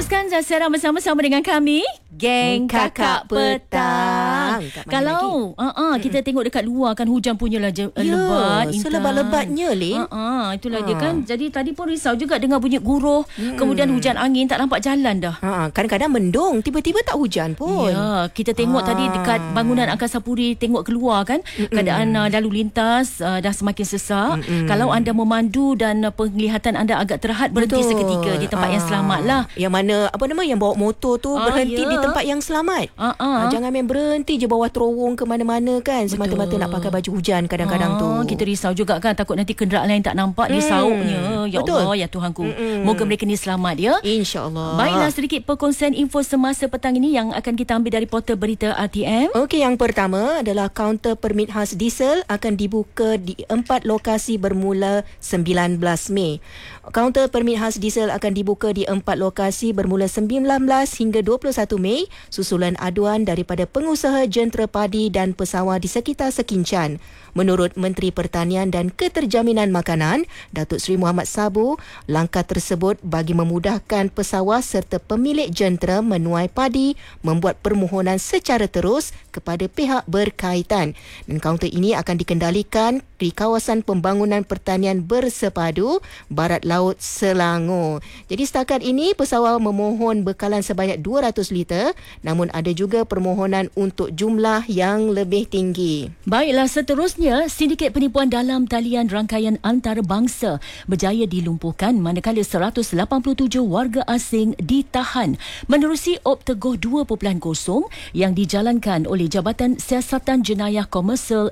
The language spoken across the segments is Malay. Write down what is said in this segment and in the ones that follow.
Teruskan siaran bersama-sama dengan kami, Geng Kakak Petang. Kalau kita tengok dekat luar kan hujan punyalah lebat, selebat-lebatnya Lin. Itulah dia kan. Jadi tadi pun risau juga dengar bunyi guruh, kemudian hujan angin, tak nampak jalan dah. Kadang-kadang mendung, tiba-tiba tak hujan pun. Ya, kita tengok tadi dekat bangunan Angkasa Puri, tengok keluar kan, keadaan lalu lintas dah semakin sesak. Kalau anda memandu dan penglihatan anda agak terhad, berhenti seketika di tempat yang selamat lah. Yang mana yang bawa motor tu berhenti di tempat yang selamat. Jangan main berhenti je bawah terowong ke mana-mana kan, semata-mata nak pakai baju hujan kadang-kadang tu. Kita risau juga kan, takut nanti kenderaan lain tak nampak dia sauknya. Ya Allah, ya Tuhanku. Moga mereka ni selamat ya. InsyaAllah. Baiklah, sedikit perkongsian info semasa petang ini yang akan kita ambil dari portal berita RTM. Okey, yang pertama adalah kaunter permit khas diesel akan dibuka di 4 lokasi bermula 19 Mei. Kaunter permit khas diesel akan dibuka di 4 lokasi bermula 19 hingga 21 Mei susulan aduan daripada pengusaha jentera padi dan pesawar di sekitar Sekincan. Menurut Menteri Pertanian dan Keterjaminan Makanan, Datuk Seri Muhammad Sabu, langkah tersebut bagi memudahkan pesawar serta pemilik jentera menuai padi membuat permohonan secara terus kepada pihak berkaitan. Dan kaunter ini akan dikendalikan di kawasan pembangunan pertanian bersepadu Barat Laut Selangor. Jadi setakat ini pesawar memohon bekalan sebanyak 200 liter, namun ada juga permohonan untuk jumlah yang lebih tinggi. Baiklah, seterusnya sindiket penipuan dalam talian rangkaian antarabangsa berjaya dilumpuhkan manakala 187 warga asing ditahan menerusi op Teguh 2.0 yang dijalankan oleh Jabatan Siasatan Jenayah Komersial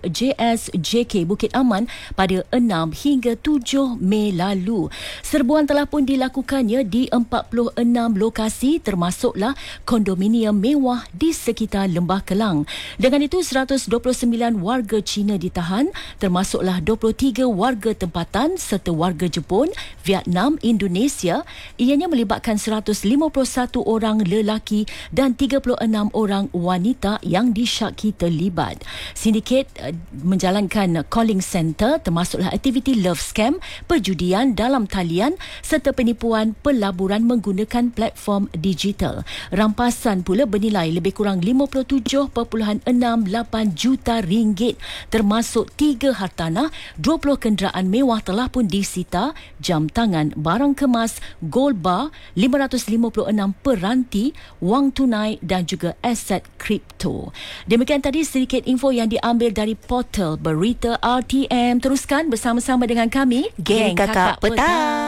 JSJK Bukit Aman pada 6 hingga 7 Mei lalu. Serbuan telah pun dilakukannya di 46 lokasi termasuklah kondominium mewah di sekitar Lembah Kelang. Dengan itu 129 warga Cina ditahan, termasuklah 23 warga tempatan serta warga Jepun, Vietnam, Indonesia. Ianya melibatkan 151 orang lelaki dan 36 orang wanita yang disyaki terlibat. Sindiket menjalankan calling center termasuklah aktiviti love scam, perjudian dalam talian serta penipuan pelaburan menggunakan platform digital. Rampasan pula bernilai lebih kurang 57.68 juta ringgit, termasuk 3 hartanah, 20 kenderaan mewah telah pun disita, jam tangan, barang kemas, gold bar, 556 peranti, wang tunai dan juga aset kripto. Demikian tadi sedikit info yang diambil dari portal berita RTM. Teruskan bersama-sama dengan kami, Geng Kakak Petang.